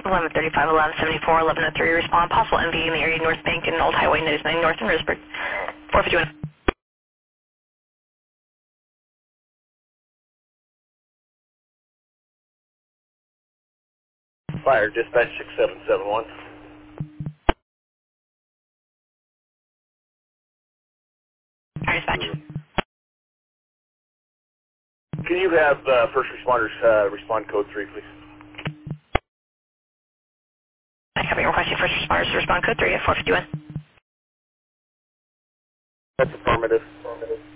1135, 1174, 1103, respond. Possible MV in the area North Bank and Old Highway 99 North in Risburg. 451. Fire, dispatch 6771. Fire dispatch. Can you have first responders respond code 3, please? I copy requesting first responders to respond code 3 at 451. That's affirmative.